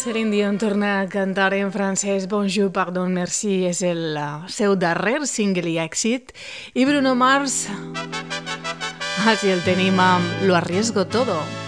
Celine Dion torna a cantar en francès Bonjour, pardon, merci, és el seu darrer single i èxit. I Bruno Mars, així el tenim amb Lo arriesgo todo.